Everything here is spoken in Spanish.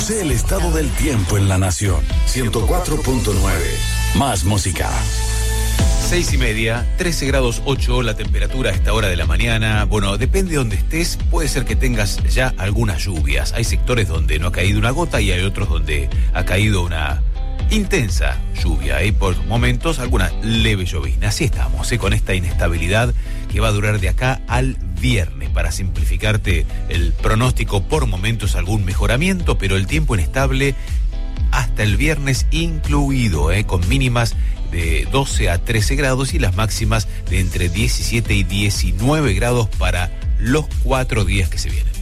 Conoce el estado del tiempo en la nación. 104.9. Más música. 6:30, 13 grados 8 la temperatura a esta hora de la mañana. Bueno, depende de donde estés, puede ser que tengas ya algunas lluvias. Hay sectores donde no ha caído una gota y hay otros donde ha caído una intensa lluvia. Y por momentos alguna leve llovizna. Así estamos, con esta inestabilidad que va a durar de acá al viernes. Para simplificarte el pronóstico, por momentos algún mejoramiento, pero el tiempo inestable hasta el viernes incluido, con mínimas de 12 a 13 grados y las máximas de entre 17 y 19 grados para los 4 días que se vienen.